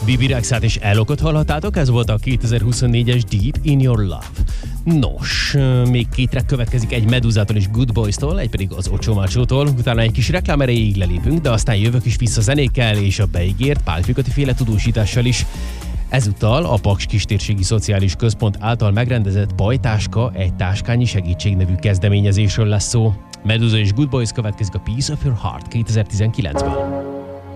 Bibi Rexhát és Elokot hallhattátok, ez volt a 2024-es Deep in Your Love. Nos, még két track következik, egy Meduzától és Good Boys-tól, egy pedig az Ocho Macho-tól, utána egy kis reklám erejéig lelépünk, de aztán jövök is vissza zenékkel és a beígért Pál Pikati féle tudósítással is. Ezúttal a Paks Kistérségi Szociális Központ által megrendezett Bajtáska egy táskányi segítség nevű kezdeményezésről lesz szó. Meduza és Good Boys következik a Piece of Your Heart 2019-ből.